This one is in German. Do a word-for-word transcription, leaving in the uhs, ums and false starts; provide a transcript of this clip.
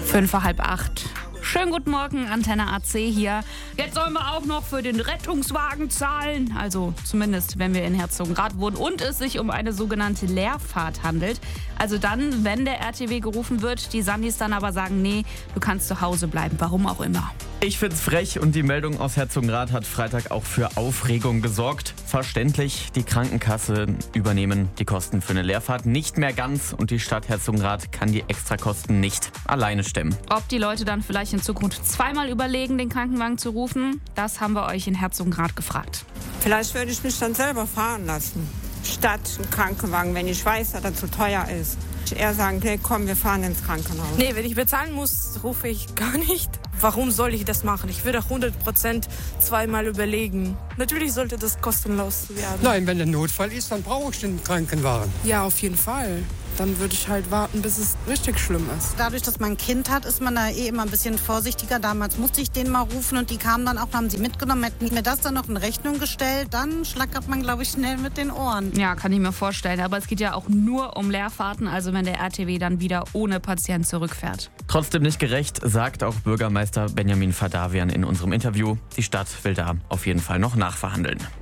Fünf vor halb acht. Schönen guten Morgen, Antenne A C hier. Jetzt sollen wir auch noch für den Rettungswagen zahlen. Also zumindest, wenn wir in Herzogenrath wohnen und es sich um eine sogenannte Leerfahrt handelt. Also dann, wenn der R T W gerufen wird, die Sandis dann aber sagen, nee, du kannst zu Hause bleiben, warum auch immer. Ich find's frech und die Meldung aus Herzogenrath hat Freitag auch für Aufregung gesorgt. Verständlich, die Krankenkassen übernehmen die Kosten für eine Leerfahrt nicht mehr ganz und die Stadt Herzogenrath kann die Extrakosten nicht alleine stemmen. Ob die Leute dann vielleicht in Zukunft zweimal überlegen, den Krankenwagen zu rufen, das haben wir euch in Herzogenrath gefragt. Vielleicht würde ich mich dann selber fahren lassen, statt einen Krankenwagen, wenn ich weiß, dass er zu teuer ist. Ich eher sagen, hey, komm, wir fahren ins Krankenhaus. Nee, wenn ich bezahlen muss, rufe ich gar nicht. Warum soll ich das machen? Ich würde hundert Prozent zweimal überlegen. Natürlich sollte das kostenlos werden. Nein, wenn ein Notfall ist, dann brauche ich den Krankenwagen. Ja, auf jeden Fall. Dann würde ich halt warten, bis es richtig schlimm ist. Dadurch, dass man ein Kind hat, ist man da eh immer ein bisschen vorsichtiger. Damals musste ich den mal rufen und die kamen dann auch, haben sie mitgenommen, hätten mir das dann noch in Rechnung gestellt. Dann schlackert man, glaube ich, schnell mit den Ohren. Ja, kann ich mir vorstellen. Aber es geht ja auch nur um Leerfahrten, also wenn der R T W dann wieder ohne Patient zurückfährt. Trotzdem nicht gerecht, sagt auch Bürgermeister Benjamin Fadavian in unserem Interview. Die Stadt will da auf jeden Fall noch nachverhandeln.